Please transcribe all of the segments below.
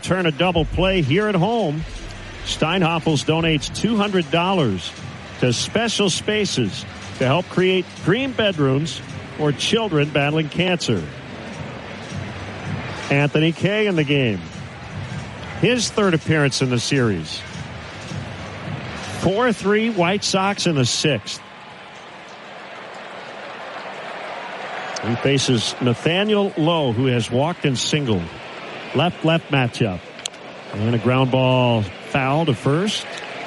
turn a double play here at home. Steinhoffels donates $200 to Special Spaces to help create dream bedrooms for children battling cancer. Anthony Kay in the game. His third appearance in the series. 4-3 White Sox in the sixth. He faces Nathaniel Lowe, who has walked and singled. Left-left matchup. And a ground ball foul to first.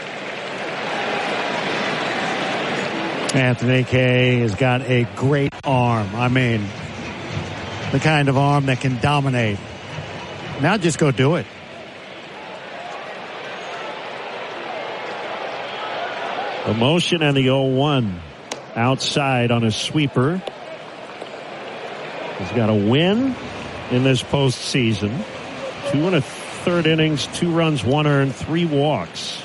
Anthony Kay has got a great arm. I mean, the kind of arm that can dominate. Now just go do it. The motion and the 0-1 outside on a sweeper. He's got a win in this postseason. 2 1/3 innings, 2 runs, 1 earned, 3 walks.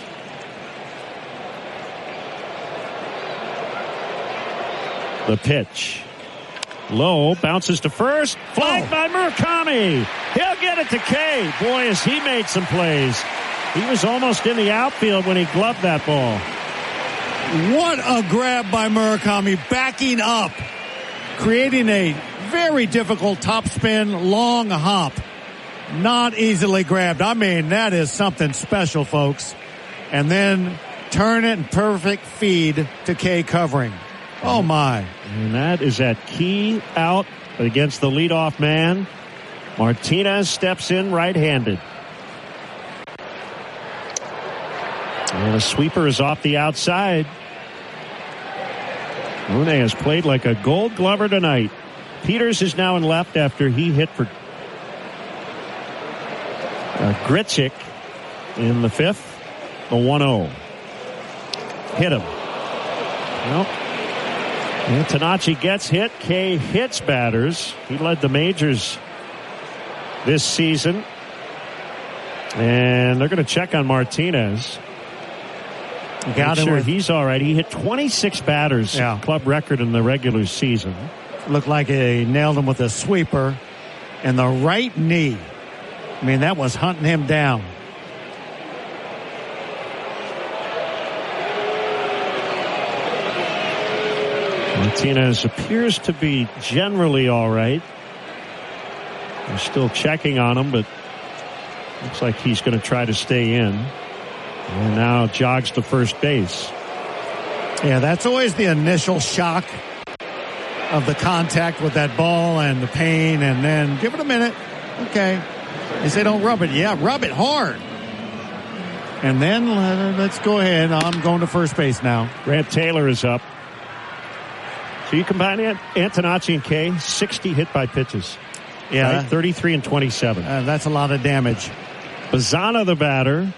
The pitch. Low bounces to first. Flagged by Murakami. He'll get it to Kay. Boy, has he made some plays. He was almost in the outfield when he gloved that ball. What a grab by Murakami, backing up, creating a very difficult topspin, long hop. Not easily grabbed. I mean, that is something special, folks. And then turn it in perfect feed to Kay covering. Oh, my. And that is that key out against the leadoff man. Martinez steps in right-handed. And a sweeper is off the outside. Rune has played like a gold glover tonight. Peters is now in left after he hit for Grichuk in the fifth. A 1-0. Hit him. Well, Antonacci gets hit. Kay hits batters. He led the majors this season. And they're going to check on Martinez. Make sure he's all right. He hit 26 batters, club record in the regular season. Looked like he nailed him with a sweeper and the right knee. I mean, that was hunting him down. Martinez appears to be generally all right. They're still checking on him, but looks like he's going to try to stay in. And now jogs to first base. Yeah, that's always the initial shock of the contact with that ball and the pain, and then give it a minute. Okay. They say don't rub it. Yeah, rub it hard. And then let's go ahead. I'm going to first base now. Grant Taylor is up. So you combine Antonacci and Kay, 60 hit by pitches. Yeah. Right? 33 and 27. That's a lot of damage. Bazzana the batter.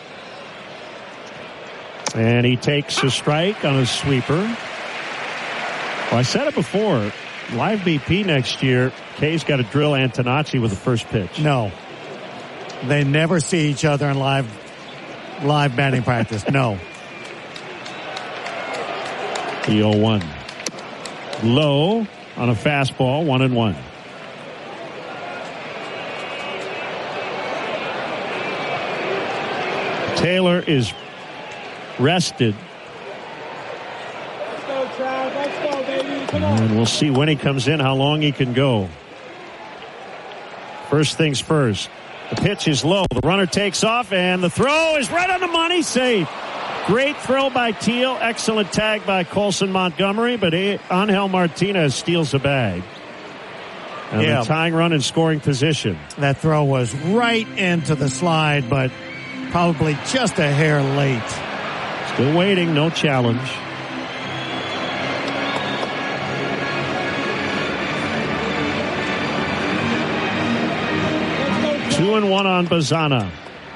And he takes a strike on a sweeper. Well, I said it before. Live BP next year, Kay's got to drill Antonacci with the first pitch. No. They never see each other in live batting practice. No. The 0-1. Low on a fastball, 1-1. Taylor is rested. Let's go, Trav. Let's go, baby. Come on. And we'll see when he comes in how long he can go. First things first. The pitch is low. The runner takes off, and the throw is right on the money. Safe. Great throw by Teal. Excellent tag by Colson Montgomery, but Angel Martinez steals the bag. And the tying run in scoring position. That throw was right into the slide, but probably just a hair late. Still waiting, no challenge. Two and one on Bazzana.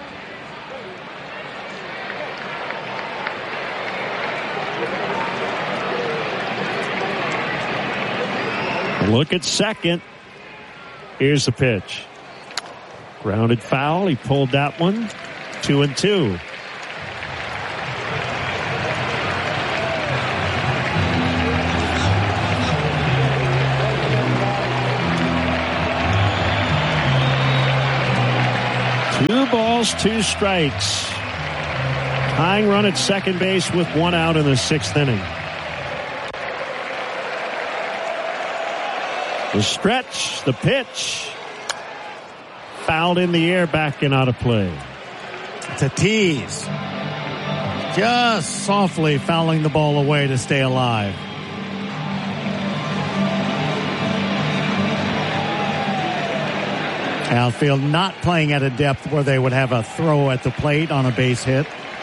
Look at second. Here's the pitch. Grounded foul. He pulled that one. 2-2. 2 balls, 2 strikes. Tying run at second base with 1 out in the 6th inning. The stretch, the pitch. Fouled in the air, back and out of play. Tatis just softly fouling the ball away to stay alive. Outfield not playing at a depth where they would have a throw at the plate on a base hit.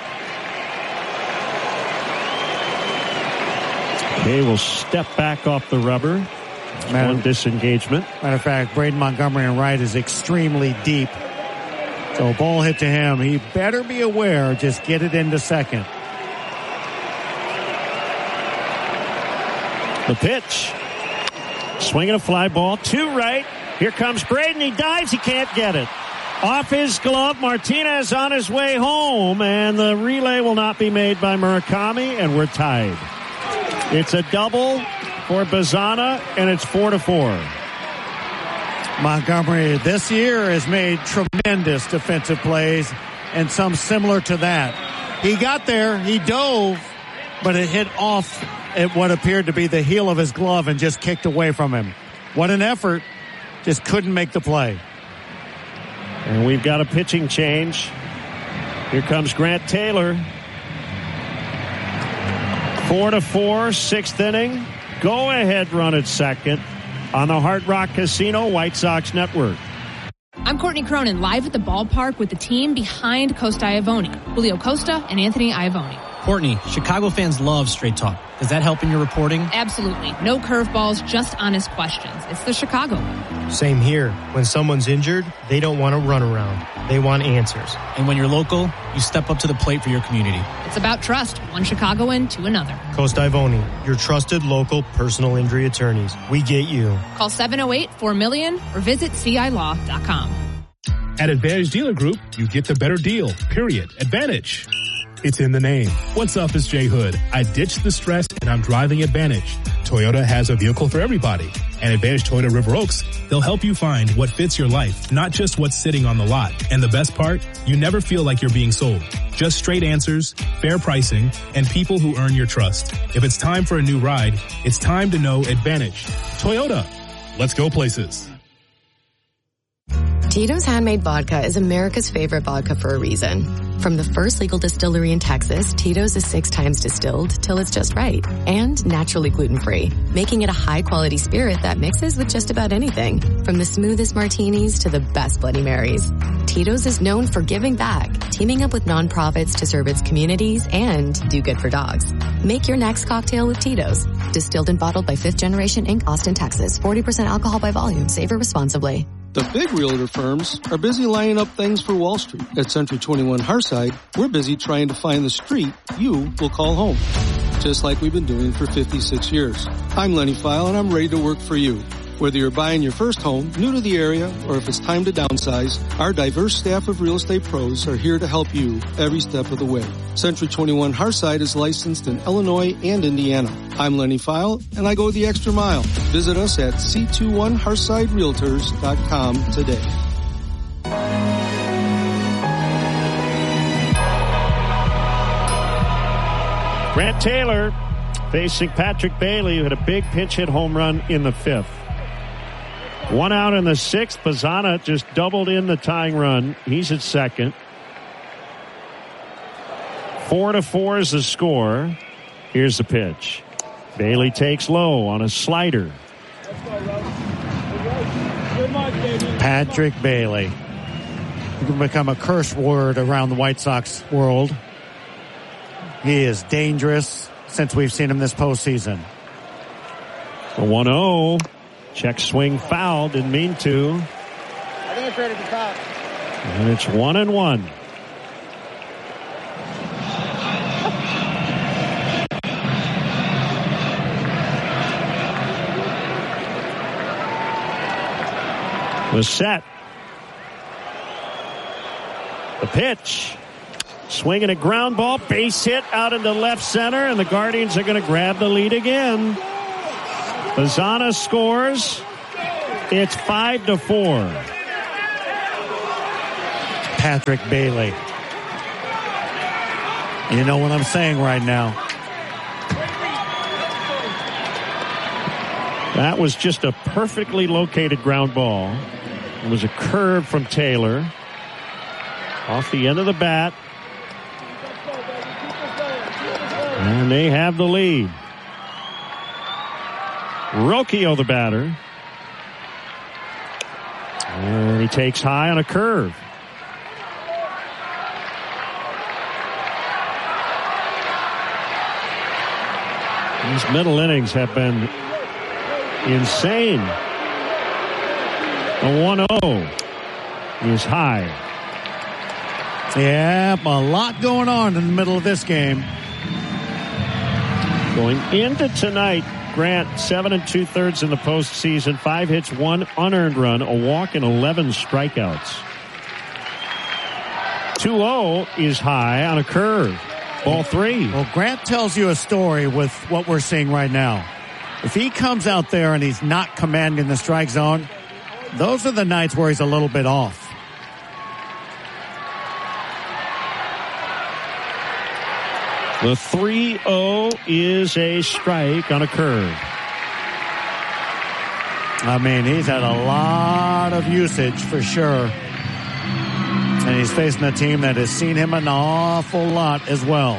They will step back off the rubber. One disengagement. Matter of fact, Braden Montgomery in right is extremely deep. So ball hit to him. He better be aware. Just get it into second. The pitch. Swinging a fly ball to right. Here comes Braden. He dives. He can't get it. Off his glove. Martinez on his way home. And the relay will not be made by Murakami. And we're tied. It's a double for Bazana. And it's 4-4. Montgomery this year has made tremendous defensive plays. And some similar to that. He got there. He dove. But it hit off at what appeared to be the heel of his glove and just kicked away from him. What an effort. Just couldn't make the play. And we've got a pitching change. Here comes Grant Taylor. 4-4, 6th inning. Go ahead run at second on the Hard Rock Casino White Sox Network. I'm Courtney Cronin, live at the ballpark with the team behind Costa Iavoni, Julio Costa and Anthony Iavoni. Courtney, Chicago fans love straight talk. Does that help in your reporting? Absolutely. No curveballs, just honest questions. It's the Chicago way. Same here. When someone's injured, they don't want to run around. They want answers. And when you're local, you step up to the plate for your community. It's about trust, one Chicagoan to another. Costa Iavoni, your trusted local personal injury attorneys. We get you. Call 708-4-MILLION or visit CILaw.com. At Advantage Dealer Group, you get the better deal, period. Advantage. It's in the name. What's up, it's Jay Hood. I ditched the stress and I'm driving Advantage. Toyota has a vehicle for everybody. And Advantage Toyota River Oaks, they'll help you find what fits your life, not just what's sitting on the lot. And the best part, you never feel like you're being sold. Just straight answers, fair pricing, and people who earn your trust. If it's time for a new ride, it's time to know Advantage. Toyota, let's go places. Tito's Handmade Vodka is America's favorite vodka for a reason. From the first legal distillery in Texas, Tito's is 6 times distilled till it's just right. And naturally gluten-free, making it a high-quality spirit that mixes with just about anything. From the smoothest martinis to the best Bloody Marys. Tito's is known for giving back, teaming up with nonprofits to serve its communities and do good for dogs. Make your next cocktail with Tito's. Distilled and bottled by 5th Generation Inc., Austin, Texas. 40% alcohol by volume. Savor responsibly. The big realtor firms are busy lining up things for Wall Street. At Century 21 Hearthside, we're busy trying to find the street you will call home. Just like we've been doing for 56 years. I'm Lenny File and I'm ready to work for you. Whether you're buying your first home, new to the area, or if it's time to downsize, our diverse staff of real estate pros are here to help you every step of the way. Century 21 Hearthside is licensed in Illinois and Indiana. I'm Lenny File, and I go the extra mile. Visit us at c21hearthsiderealtors.com today. Grant Taylor facing Patrick Bailey, who had a big pinch hit home run in the 5th. 1 out in the 6th. Bazana just doubled in the tying run. He's at second. 4-4 is the score. Here's the pitch. Bailey takes low on a slider. Patrick Bailey. It can become a curse word around the White Sox world. He is dangerous since we've seen him this postseason. The 1-0. Check swing foul. Didn't mean to. I think it's ready to top. And it's 1-1. The set. The pitch. Swinging a ground ball. Base hit out into left center. And the Guardians are going to grab the lead again. Bazana scores. It's 5-4. Patrick Bailey. You know what I'm saying right now. That was just a perfectly located ground ball. It was a curve from Taylor. Off the end of the bat. And they have the lead. Rocchio, the batter. And he takes high on a curve. These middle innings have been insane. A 1-0 is high. Yeah, a lot going on in the middle of this game. Going into tonight, Grant 7 2/3 in the postseason, 5 hits, 1 unearned run, a walk, and 11 strikeouts. 2-0 is high on a curve. Ball 3. Well, Grant tells you a story with what we're seeing right now. If he comes out there and he's not commanding the strike zone, those are the nights where he's a little bit off. The 3-0 is a strike on a curve. I mean, he's had a lot of usage for sure. And he's facing a team that has seen him an awful lot as well.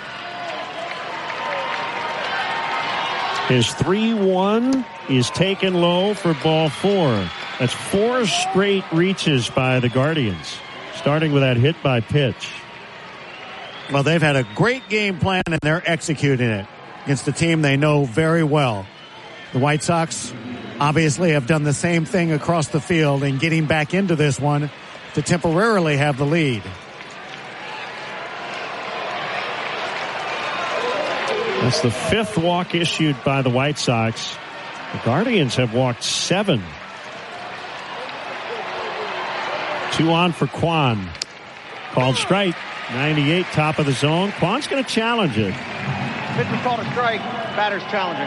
His 3-1 is taken low for ball 4. That's 4 straight reaches by the Guardians, starting with that hit by pitch. Well, they've had a great game plan, and they're executing it against a team they know very well. The White Sox obviously have done the same thing across the field and getting back into this one to temporarily have the lead. That's the 5th walk issued by the White Sox. The Guardians have walked 7. 2 on for Kwan. Called strike. 98, top of the zone. Kwan's going to challenge it. Pitch was called a strike. Batter's challenging.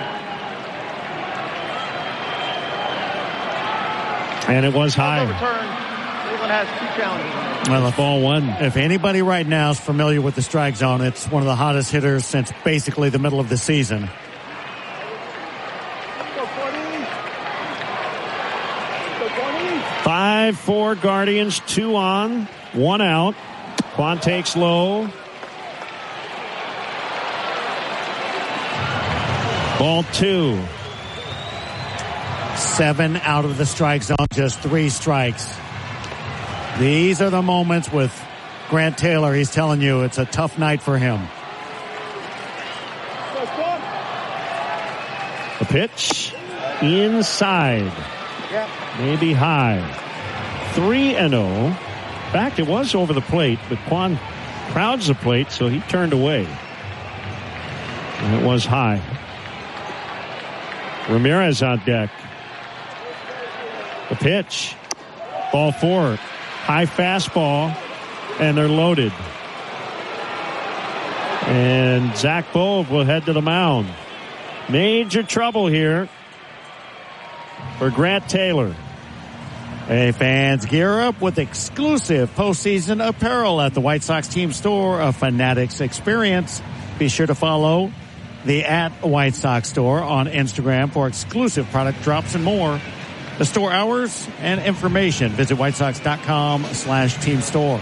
And it was high. Cleveland has 2 challenges. Well, ball 1. If anybody right now is familiar with the strike zone, it's one of the hottest hitters since basically the middle of the season. Go 5-4 Guardians, 2 on, 1 out. Kwan takes low. Ball 2. 7 out of the strike zone, just 3 strikes. These are the moments with Grant Taylor. He's telling you it's a tough night for him. The pitch inside. Maybe high. 3-0. In fact, it was over the plate, but Kwan crowds the plate, so he turned away. And it was high. Ramirez on deck. The pitch. Ball 4. High fastball, and they're loaded. And Zach Bove will head to the mound. Major trouble here for Grant Taylor. Hey, fans, gear up with exclusive postseason apparel at the White Sox team store, a Fanatics experience. Be sure to follow the @White Sox store on Instagram for exclusive product drops and more. The store hours and information, visit whitesox.com/team store.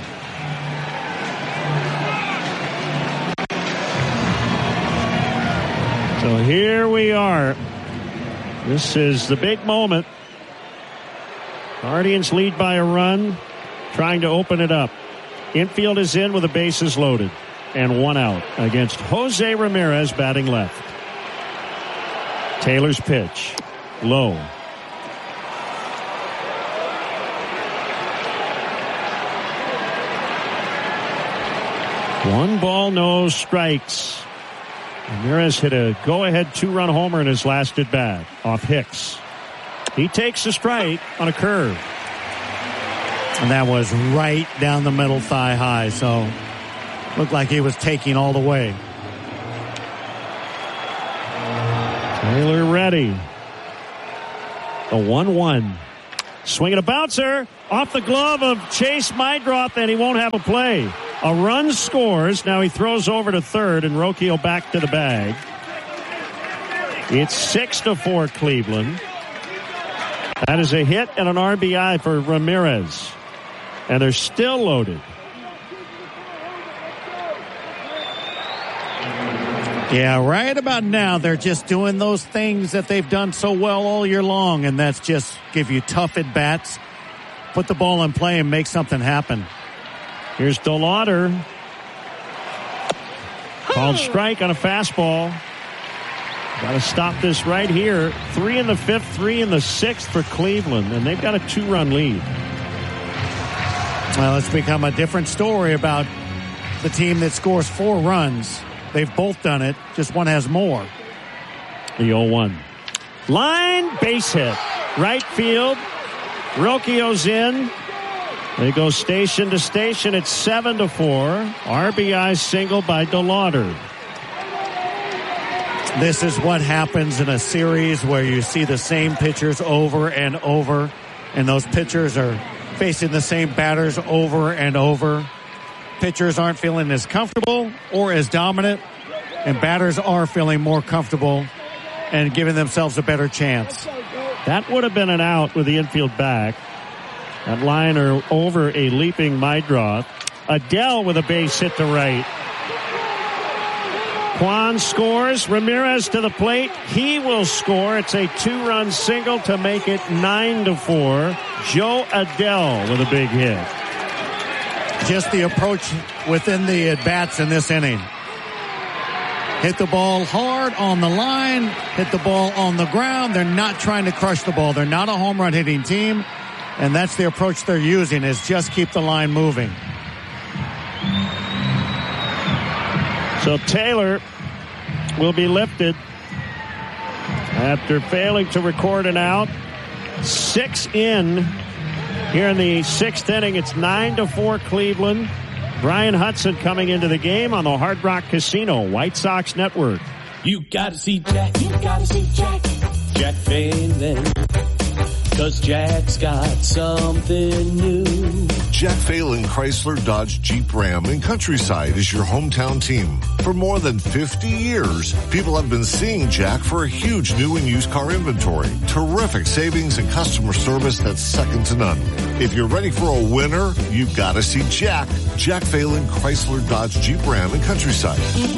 So here we are. This is the big moment. Guardians lead by a run, trying to open it up. Infield is in with the bases loaded and 1 out against Jose Ramirez batting left. Taylor's pitch, low. One ball, no strikes. Ramirez hit a go-ahead 2-run homer in his last at-bat off Hicks. He takes a strike on a curve. And that was right down the middle, thigh high, so looked like he was taking all the way. Taylor ready. The 1-1. Swinging a bouncer off the glove of Chase Meidroth, and he won't have a play. A run scores. Now he throws over to third, and Rocchio back to the bag. It's 6-4 Cleveland. That is a hit and an RBI for Ramirez. And they're still loaded. Yeah, right about now, they're just doing those things that they've done so well all year long, and that's just give you tough at-bats, put the ball in play, and make something happen. Here's DeLauder. Called strike on a fastball. Got to stop this right here. 3 in the 5th, 3 in the 6th for Cleveland, and they've got a 2-run lead. Well, it's become a different story about the team that scores 4 runs. They've both done it. Just one has more. The 0-1. Line, base hit. Right field. Rocchio's in. They go station to station. It's 7-4. RBI single by DeLauder. This is what happens in a series where you see the same pitchers over and over, and those pitchers are facing the same batters over and over. Pitchers aren't feeling as comfortable or as dominant, and batters are feeling more comfortable and giving themselves a better chance. That would have been an out with the infield back. That liner over a leaping Meidroth. Adele with a base hit to right. Kwan scores. Ramirez to the plate. He will score. It's a 2-run single to make it 9-4. Joe Adele with a big hit. Just the approach within the at-bats in this inning. Hit the ball hard on the line. Hit the ball on the ground. They're not trying to crush the ball. They're not a home run hitting team. And that's the approach they're using, is just keep the line moving. So Taylor will be lifted after failing to record an out. 6 in. Here in the 6th inning, it's 9-4 Cleveland. Brian Hudson coming into the game on the Hard Rock Casino White Sox Network. You gotta see Jack. You gotta see Jack. Jack Phelan. 'Cause Jack's got something new. Jack Phelan Chrysler Dodge Jeep Ram in Countryside is your hometown team. For more than 50 years, people have been seeing Jack for a huge new and used car inventory. Terrific savings and customer service that's second to none. If you're ready for a winner, you've got to see Jack. Jack Phelan Chrysler Dodge Jeep Ram in Countryside.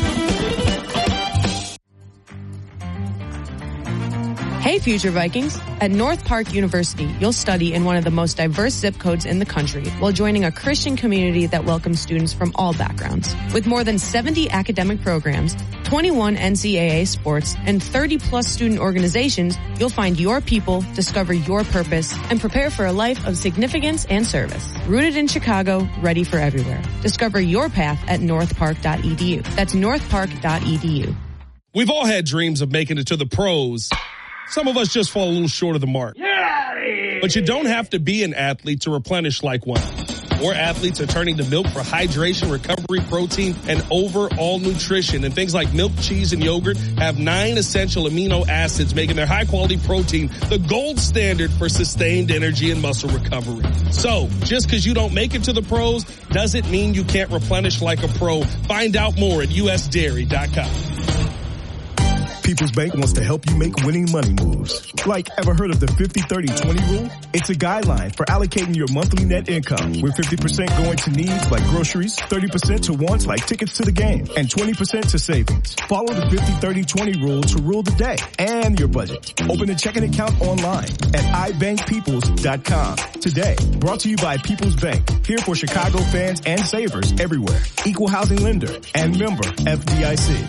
Hey, future Vikings. At North Park University, you'll study in one of the most diverse zip codes in the country while joining a Christian community that welcomes students from all backgrounds. With more than 70 academic programs, 21 NCAA sports, and 30-plus student organizations, you'll find your people, discover your purpose, and prepare for a life of significance and service. Rooted in Chicago, ready for everywhere. Discover your path at northpark.edu. That's northpark.edu. We've all had dreams of making it to the pros. Some of us just fall a little short of the mark. But you don't have to be an athlete to replenish like one. More athletes are turning to milk for hydration, recovery, protein, and overall nutrition. And things like milk, cheese, and yogurt have 9 essential amino acids, making their high-quality protein the gold standard for sustained energy and muscle recovery. So, just because you don't make it to the pros doesn't mean you can't replenish like a pro. Find out more at usdairy.com. People's Bank wants to help you make winning money moves. Like, ever heard of the 50-30-20 rule? It's a guideline for allocating your monthly net income, with 50% going to needs like groceries, 30% to wants like tickets to the game, and 20% to savings. Follow the 50-30-20 rule to rule the day and your budget. Open a checking account online at ibankpeoples.com today. Brought to you by People's Bank, here for Chicago fans and savers everywhere. Equal housing lender and member FDIC.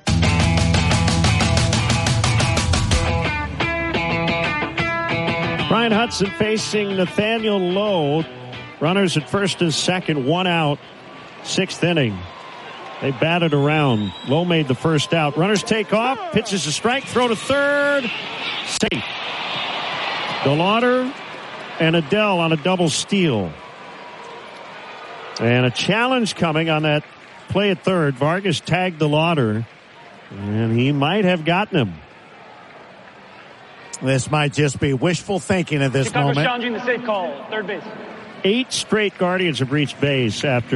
Brian Hudson facing Nathaniel Lowe. Runners at first and second, 1 out, 6th inning. They batted around. Lowe made the first out. Runners take off. Pitches a strike. Throw to third. Safe. DeLauder and Adele on a double steal. And a challenge coming on that play at third. Vargas tagged DeLauder, and he might have gotten him. This might just be wishful thinking at this Chicago's moment. challenging the safe call, third base. 8 straight Guardians have reached base after